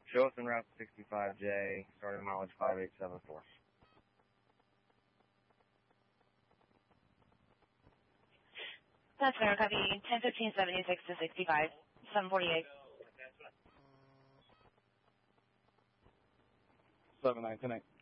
Show us en route 65J, starting mileage 5874. That's fair, copy 10:15:76 to 65, 748. 79 tonight.